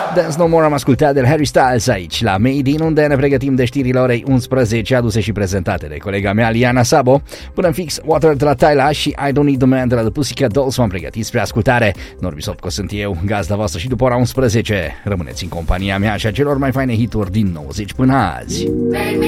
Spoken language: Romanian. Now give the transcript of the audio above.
Dance No More am ascultat de Harry Styles aici la Made In, unde ne pregătim de știrile orei 11 aduse și prezentate de colega mea Liana Sabo. Până în fix Water de la Tyla și I Don't Need The Man de la The Pussycat Dolls m-am pregătit spre ascultare. Norbi Sopco sunt eu, gazda voastră și după ora 11 rămâneți în compania mea și a celor mai faine hituri din 90 până azi.